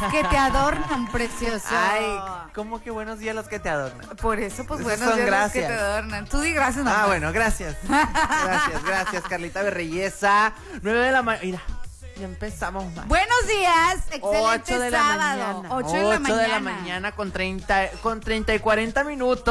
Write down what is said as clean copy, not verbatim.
que te adornan, precioso. Ay, ¿cómo que buenos días los que te adornan? Por eso, pues Esos buenos son días los que gracias. te adornan. Tú di gracias, mamá. Bueno, gracias. Gracias, Carlita Berreyesa. 9 de la mañana. Mira, ya empezamos más. Buenos días, excelente 8 de la sábado. mañana. 8 de la mañana. 8 de la mañana con 30 y 40 minutos.